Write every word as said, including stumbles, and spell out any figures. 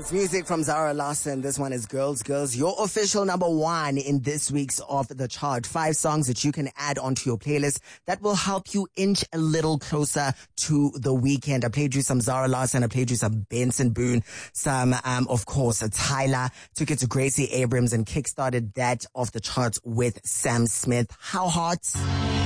It's music from Zara Larsson. This one is Girls, Girls, your official number one in this week's Off the Chart. Five songs that you can add onto your playlist that will help you inch a little closer to the weekend. I played you some Zara Larsson. I played you some Benson Boone. Some, um, of course, Tyler. Took it to Gracie Abrams and kickstarted that Off the Charts with Sam Smith. How hot?